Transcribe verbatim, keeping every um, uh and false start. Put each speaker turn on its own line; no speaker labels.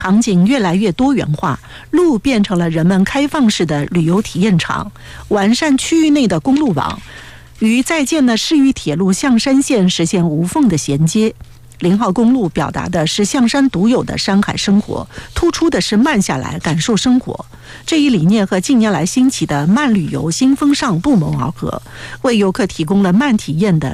场景越来越多元化，路变成了人们开放式的旅游体验场，完善区域内的公路网，与在建的市域铁路象山线实现无缝的衔接。零号公路表达的是象山独有的山海生活，突出的是慢下来感受生活。这一理念和近年来兴起的慢旅游新风尚不谋而合，为游客提供了慢体验的